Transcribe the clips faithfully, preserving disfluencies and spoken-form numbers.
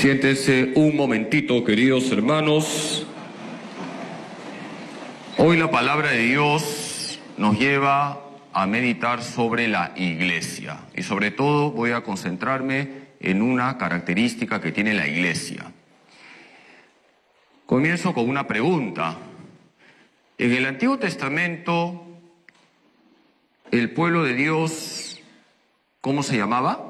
Siéntense un momentito, queridos hermanos. Hoy la palabra de Dios nos lleva a meditar sobre la iglesia. Y sobre todo voy a concentrarme en una característica que tiene la iglesia. Comienzo con una pregunta. En el Antiguo Testamento, el pueblo de Dios, ¿cómo se llamaba?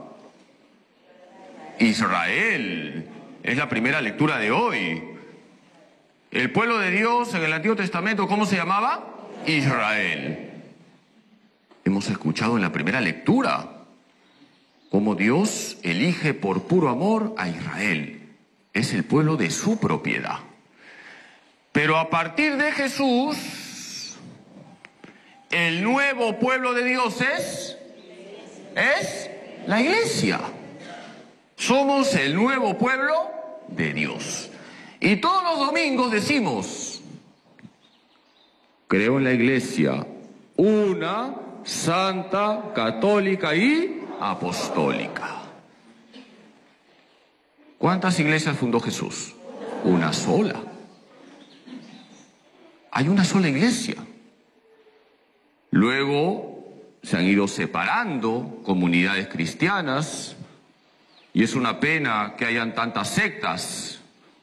Israel. Es la primera lectura de hoy. El pueblo de Dios en el Antiguo Testamento, ¿cómo se llamaba? Israel. Hemos escuchado en la primera lectura cómo Dios elige por puro amor a Israel. Es el pueblo de su propiedad. Pero a partir de Jesús, el nuevo pueblo de Dios es, es la iglesia. Somos el nuevo pueblo de Dios. Y todos los domingos decimos, creo en la iglesia, una, santa, católica y apostólica. ¿Cuántas iglesias fundó Jesús? Una sola. Hay una sola iglesia. Luego se han ido separando comunidades cristianas. Y es una pena que hayan tantas sectas.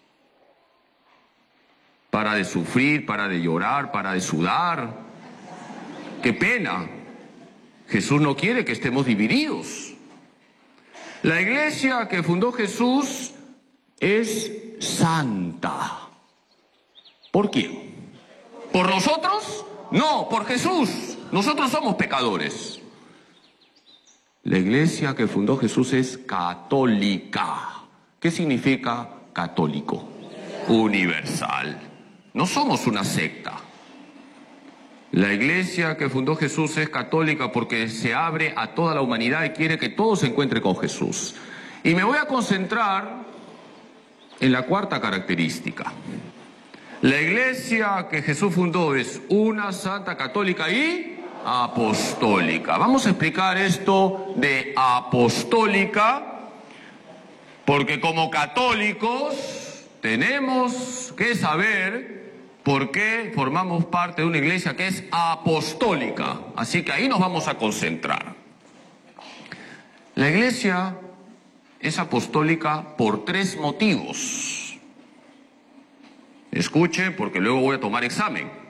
Para de sufrir, para de llorar, para de sudar. ¡Qué pena! Jesús no quiere que estemos divididos. La iglesia que fundó Jesús es santa. ¿Por quién? ¿Por nosotros? No, por Jesús. Nosotros somos pecadores. La iglesia que fundó Jesús es católica. ¿Qué significa católico? Universal. No somos una secta. La iglesia que fundó Jesús es católica porque se abre a toda la humanidad y quiere que todo se encuentre con Jesús. Y me voy a concentrar en la cuarta característica. La iglesia que Jesús fundó es una, santa, católica y apostólica. Vamos a explicar esto de apostólica, porque como católicos tenemos que saber por qué formamos parte de una iglesia que es apostólica. Así que ahí nos vamos a concentrar. La iglesia es apostólica por tres motivos. Escuchen, porque luego voy a tomar examen.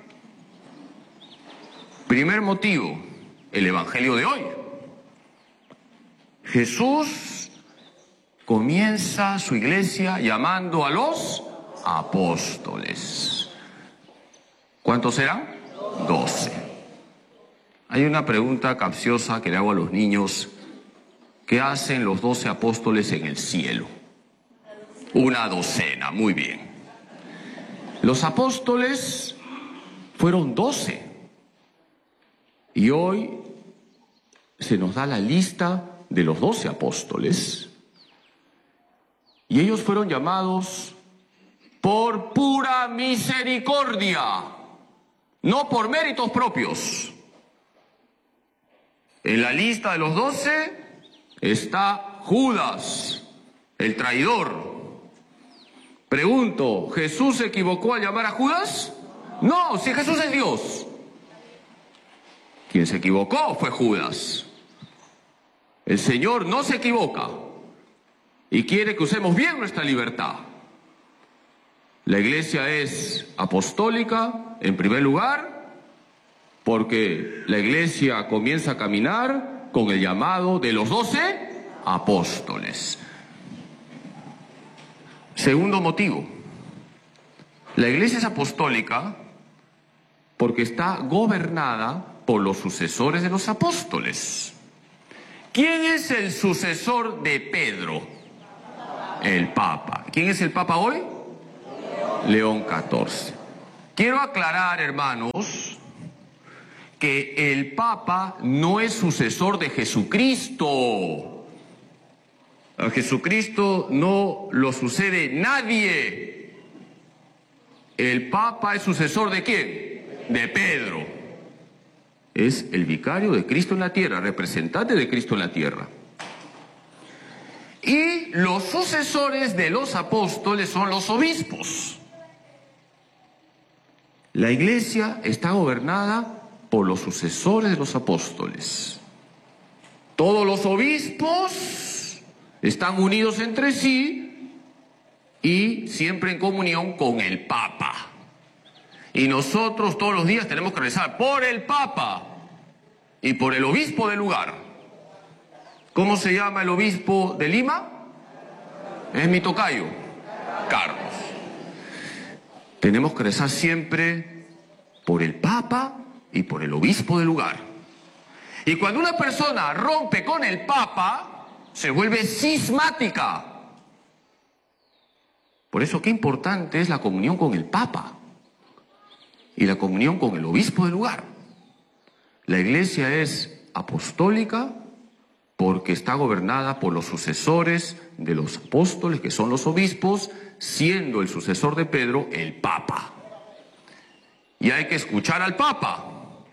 Primer motivo, el evangelio de hoy. Jesús comienza su iglesia llamando a los apóstoles. ¿Cuántos eran? Doce. Hay una pregunta capciosa que le hago a los niños. ¿Qué hacen los doce apóstoles en el cielo? Una docena, muy bien. Los apóstoles fueron doce. Y hoy se nos da la lista de los doce apóstoles. Y ellos fueron llamados por pura misericordia, no por méritos propios. En la lista de los doce está Judas, el traidor. Pregunto, ¿Jesús se equivocó al llamar a Judas? No, si Jesús es Dios. Quien se equivocó fue Judas. El Señor no se equivoca y quiere que usemos bien nuestra libertad. La iglesia es apostólica, en primer lugar, porque la iglesia comienza a caminar con el llamado de los doce apóstoles. Segundo motivo, la iglesia es apostólica porque está gobernada por los sucesores de los apóstoles. ¿Quién es el sucesor de Pedro? El Papa. ¿Quién es el Papa hoy? León catorce. Quiero aclarar, hermanos, que el Papa no es sucesor de Jesucristo. A Jesucristo no lo sucede nadie. El Papa es sucesor ¿de quién? De Pedro. Es el vicario de Cristo en la tierra, representante de Cristo en la tierra. Y los sucesores de los apóstoles son los obispos. La iglesia está gobernada por los sucesores de los apóstoles. Todos los obispos están unidos entre sí y siempre en comunión con el Papa. Y nosotros todos los días tenemos que rezar por el Papa y por el obispo del lugar. ¿Cómo se llama el obispo de Lima? Es mi tocayo, Carlos. Tenemos que rezar siempre por el Papa y por el obispo del lugar. Y cuando una persona rompe con el Papa, se vuelve cismática. Por eso qué importante es la comunión con el Papa y la comunión con el obispo del lugar. La iglesia es apostólica porque está gobernada por los sucesores de los apóstoles, que son los obispos, siendo el sucesor de Pedro el Papa. Y hay que escuchar al Papa.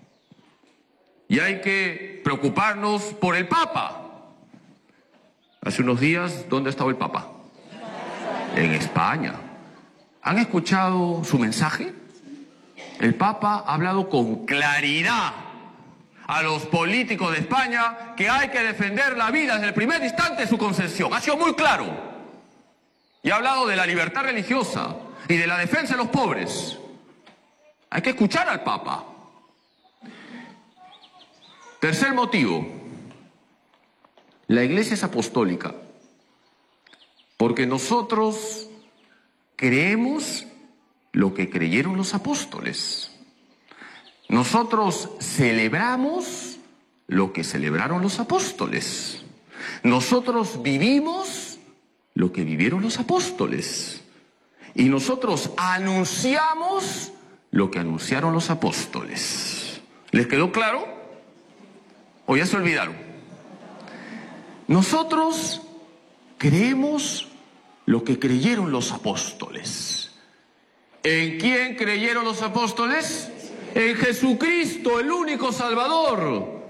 Y hay que preocuparnos por el Papa. Hace unos días, ¿dónde estaba el Papa? En España. ¿Han escuchado su mensaje? El Papa ha hablado con claridad a los políticos de España que hay que defender la vida desde el primer instante de su concepción. Ha sido muy claro. Y ha hablado de la libertad religiosa y de la defensa de los pobres. Hay que escuchar al Papa. Tercer motivo. La iglesia es apostólica porque nosotros creemos lo que creyeron los apóstoles. Nosotros celebramos lo que celebraron los apóstoles. Nosotros vivimos lo que vivieron los apóstoles. Y nosotros anunciamos lo que anunciaron los apóstoles. ¿Les quedó claro? ¿O ya se olvidaron? Nosotros creemos lo que creyeron los apóstoles. ¿En quién creyeron los apóstoles? En Jesucristo, el único Salvador.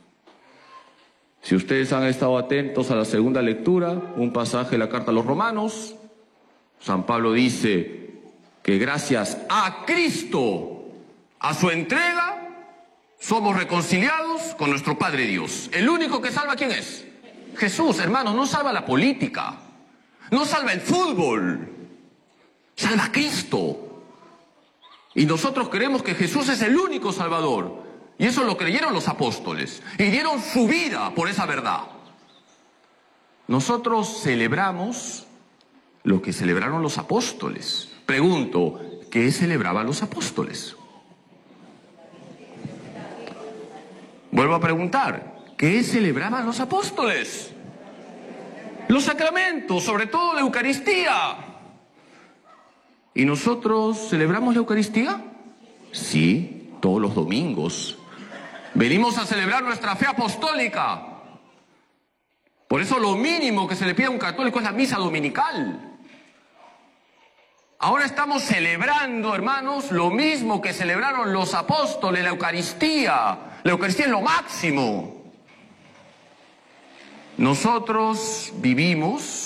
Si ustedes han estado atentos a la segunda lectura, un pasaje de la carta a los Romanos, San Pablo dice que gracias a Cristo, a su entrega, somos reconciliados con nuestro Padre Dios. El único que salva, ¿quién es? Jesús, hermanos, no salva la política, no salva el fútbol, salva a Cristo. Y nosotros creemos que Jesús es el único Salvador. Y eso lo creyeron los apóstoles. Y dieron su vida por esa verdad. Nosotros celebramos lo que celebraron los apóstoles. Pregunto, ¿qué celebraban los apóstoles? Vuelvo a preguntar, ¿qué celebraban los apóstoles? Los sacramentos, sobre todo la Eucaristía. ¿Y nosotros celebramos la Eucaristía? Sí, todos los domingos. Venimos a celebrar nuestra fe apostólica. Por eso lo mínimo que se le pide a un católico es la misa dominical. Ahora estamos celebrando, hermanos, lo mismo que celebraron los apóstoles, la Eucaristía. La Eucaristía es lo máximo. Nosotros vivimos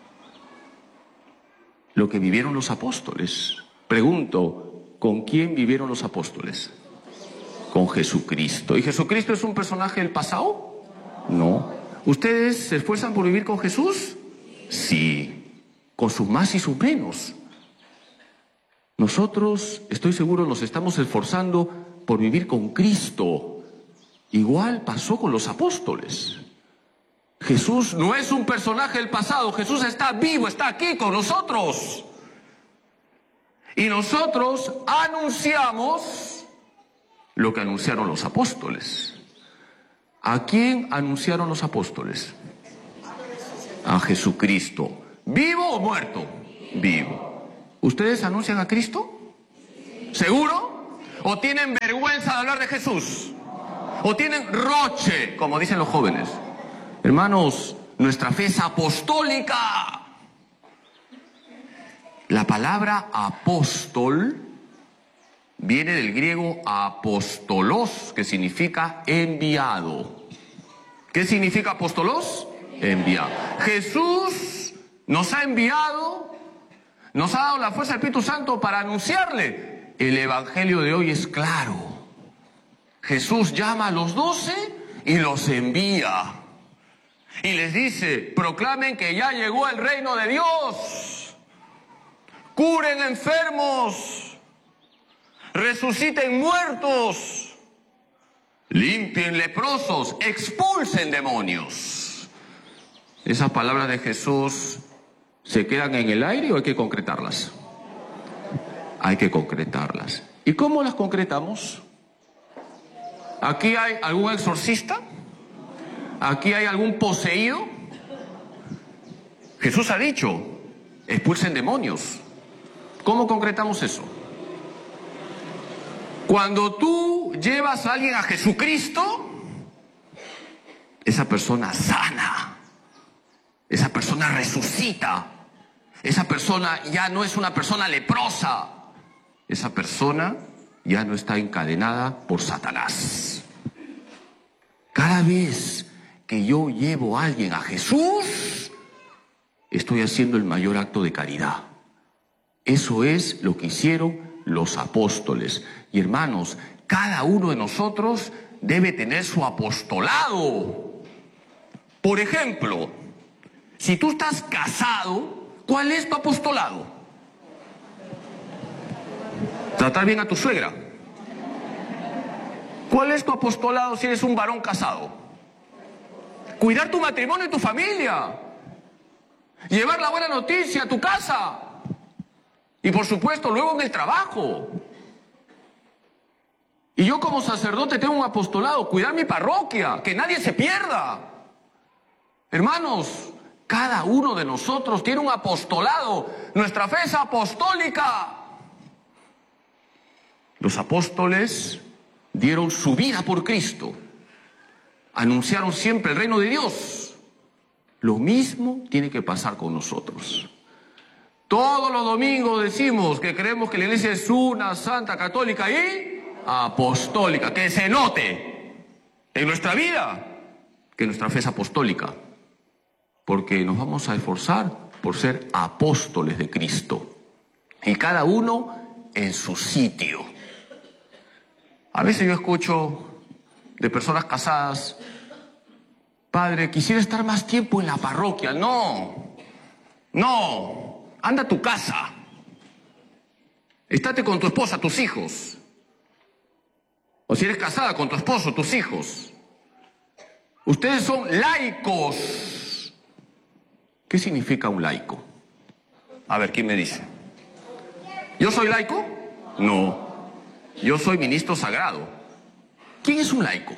lo que vivieron los apóstoles. Pregunto, ¿con quién vivieron los apóstoles? Con Jesucristo. ¿Y Jesucristo es un personaje del pasado? No. ¿Ustedes se esfuerzan por vivir con Jesús? Sí, con sus más y sus menos. Nosotros, estoy seguro, nos estamos esforzando por vivir con Cristo. Igual pasó con los apóstoles. Jesús no es un personaje del pasado, Jesús está vivo, está aquí con nosotros. Y nosotros anunciamos lo que anunciaron los apóstoles. ¿A quién anunciaron los apóstoles? A Jesucristo. ¿Vivo o muerto? Vivo. ¿Ustedes anuncian a Cristo? ¿Seguro? ¿O tienen vergüenza de hablar de Jesús? ¿O tienen roche, como dicen los jóvenes? Hermanos, nuestra fe es apostólica. La palabra apóstol viene del griego apóstolos, que significa enviado. ¿Qué significa apóstolos? Enviado. Jesús nos ha enviado, nos ha dado la fuerza del Espíritu Santo para anunciarle. El evangelio de hoy es claro. Jesús llama a los doce y los envía. Y les dice, proclamen que ya llegó el reino de Dios. Curen enfermos. Resuciten muertos. Limpien leprosos. Expulsen demonios. ¿Esas palabras de Jesús se quedan en el aire o hay que concretarlas? Hay que concretarlas. ¿Y cómo las concretamos? ¿Aquí hay algún exorcista? ¿Aquí hay algún poseído? Jesús ha dicho, expulsen demonios. ¿Cómo concretamos eso? Cuando tú llevas a alguien a Jesucristo, esa persona sana, esa persona resucita, esa persona ya no es una persona leprosa, esa persona ya no está encadenada por Satanás. Cada vez que yo llevo a alguien a Jesús, estoy haciendo el mayor acto de caridad. Eso es lo que hicieron los apóstoles. Y hermanos, cada uno de nosotros debe tener su apostolado. Por ejemplo, si tú estás casado, ¿cuál es tu apostolado? Tratar bien a tu suegra. ¿Cuál es tu apostolado si eres un varón casado? Cuidar tu matrimonio y tu familia. Llevar la buena noticia a tu casa. Y por supuesto, luego en el trabajo. Y yo como sacerdote tengo un apostolado, cuidar mi parroquia, que nadie se pierda. Hermanos, cada uno de nosotros tiene un apostolado. Nuestra fe es apostólica. Los apóstoles dieron su vida por Cristo. Anunciaron siempre el reino de Dios. Lo mismo tiene que pasar con nosotros. Todos los domingos decimos que creemos que la iglesia es una, santa, católica y apostólica. Que se note en nuestra vida que nuestra fe es apostólica. Porque nos vamos a esforzar por ser apóstoles de Cristo. Y cada uno en su sitio. A veces yo escucho de personas casadas, padre, quisiera estar más tiempo en la parroquia. No, no, anda a tu casa. Estate con tu esposa, tus hijos. O si eres casada, con tu esposo, tus hijos. Ustedes son laicos. ¿Qué significa un laico? A ver, ¿quién me dice? ¿Yo soy laico? No. Yo soy ministro sagrado. ¿Quién es un laico?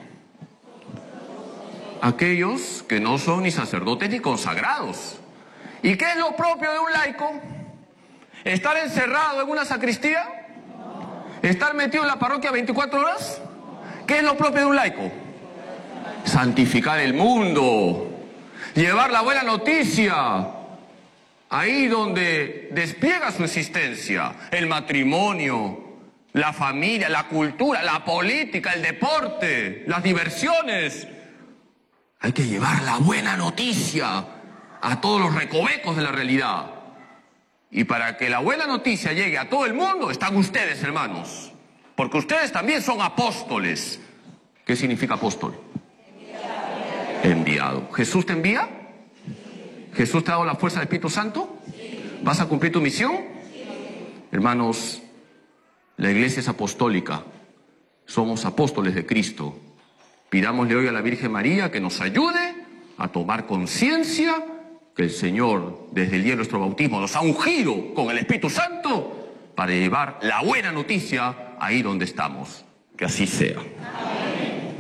Aquellos que no son ni sacerdotes ni consagrados. ¿Y qué es lo propio de un laico? ¿Estar encerrado en una sacristía? ¿Estar metido en la parroquia veinticuatro horas? ¿Qué es lo propio de un laico? Santificar el mundo. Llevar la buena noticia. Ahí donde despliega su existencia. El matrimonio. La familia, la cultura, la política, el deporte, las diversiones. Hay que llevar la buena noticia a todos los recovecos de la realidad. Y para que la buena noticia llegue a todo el mundo, están ustedes, hermanos. Porque ustedes también son apóstoles. ¿Qué significa apóstol? Enviado. Enviado. ¿Jesús te envía? ¿Jesús te ha dado la fuerza del Espíritu Santo? ¿Vas a cumplir tu misión? Hermanos, la iglesia es apostólica, somos apóstoles de Cristo. Pidámosle hoy a la Virgen María que nos ayude a tomar conciencia que el Señor, desde el día de nuestro bautismo, nos ha ungido con el Espíritu Santo para llevar la buena noticia ahí donde estamos. Que así sea. Amén.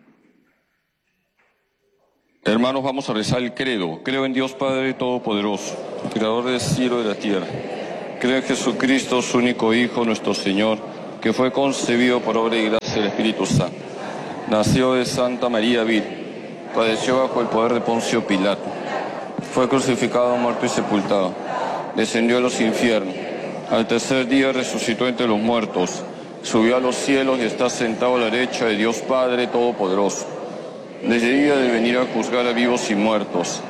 Hermanos, vamos a rezar el credo. Creo en Dios Padre Todopoderoso, Creador del cielo y de la tierra. Creo en Jesucristo, su único Hijo, nuestro Señor, que fue concebido por obra y gracia del Espíritu Santo. Nació de Santa María Virgen, padeció bajo el poder de Poncio Pilato, fue crucificado, muerto y sepultado, descendió a los infiernos, al tercer día resucitó entre los muertos, subió a los cielos y está sentado a la derecha de Dios Padre Todopoderoso. Desde día de venir a juzgar a vivos y muertos.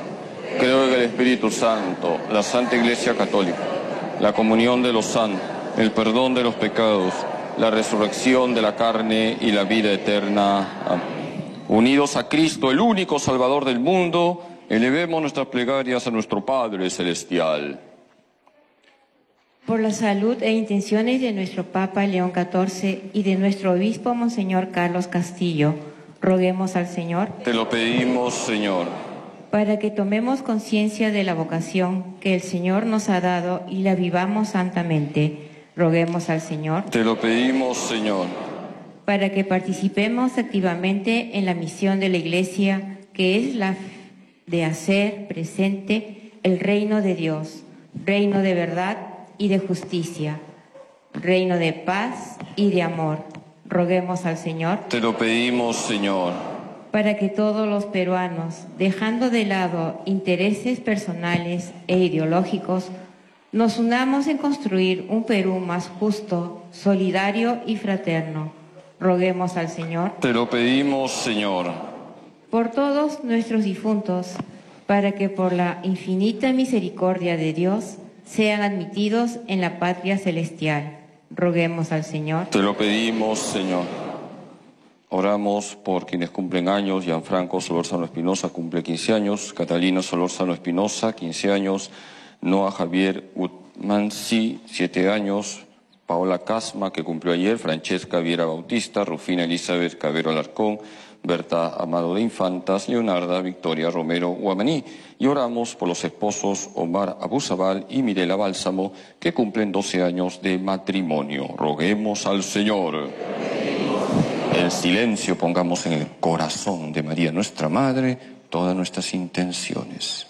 Creo en el Espíritu Santo, la Santa Iglesia Católica, la comunión de los santos, el perdón de los pecados, la resurrección de la carne y la vida eterna. Amén. Unidos a Cristo, el único Salvador del mundo, elevemos nuestras plegarias a nuestro Padre Celestial. Por la salud e intenciones de nuestro Papa León catorce y de nuestro Obispo Monseñor Carlos Castillo, roguemos al Señor. Te lo pedimos, Señor. Para que tomemos conciencia de la vocación que el Señor nos ha dado y la vivamos santamente, roguemos al Señor. Te lo pedimos, Señor. Para que participemos activamente en la misión de la Iglesia, que es la de hacer presente el reino de Dios, reino de verdad y de justicia, reino de paz y de amor. Roguemos al Señor. Te lo pedimos, Señor. Para que todos los peruanos, dejando de lado intereses personales e ideológicos, nos unamos en construir un Perú más justo, solidario y fraterno. Roguemos al Señor. Te lo pedimos, Señor. Por todos nuestros difuntos, para que por la infinita misericordia de Dios sean admitidos en la patria celestial. Roguemos al Señor. Te lo pedimos, Señor. Oramos por quienes cumplen años. Gianfranco Solórzano Espinosa cumple quince años. Catalina Solórzano Espinosa, quince años. Noa Javier Utmansi, siete años. Paola Casma, que cumplió ayer. Francesca Viera Bautista. Rufina Elizabeth Cabero Alarcón. Berta Amado de Infantas. Leonarda Victoria Romero Guamaní. Y oramos por los esposos Omar Abusabal y Mirela Bálsamo, que cumplen doce años de matrimonio. Roguemos al Señor. En silencio pongamos en el corazón de María, nuestra Madre, todas nuestras intenciones.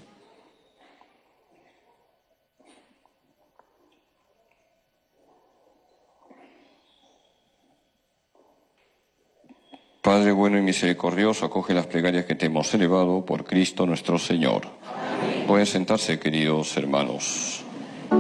Padre bueno y misericordioso, acoge las plegarias que te hemos elevado por Cristo nuestro Señor. Amén. Pueden sentarse, queridos hermanos.